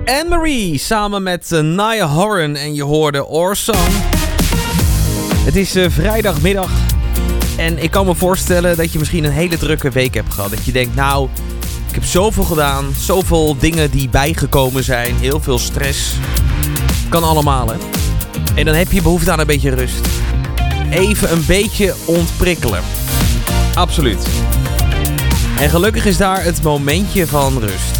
Anne-Marie samen met Niall Horan en je hoorde Our Song. Het is vrijdagmiddag en ik kan me voorstellen dat je misschien een hele drukke week hebt gehad. Dat je denkt, nou, ik heb zoveel gedaan, zoveel dingen die bijgekomen zijn, heel veel stress. Kan allemaal, hè. En dan heb je behoefte aan een beetje rust. Even een beetje ontprikkelen. Absoluut. En gelukkig is daar het momentje van rust.